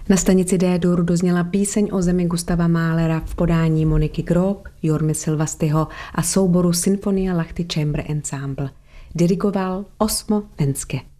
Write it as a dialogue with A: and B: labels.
A: Na stanici D-dur dozněla píseň o zemi Gustava Mahlera v podání Moniky Grob, Jormy Silvastyho a souboru Sinfonia Lahti Chamber Ensemble. Dirigoval Osmo Venske.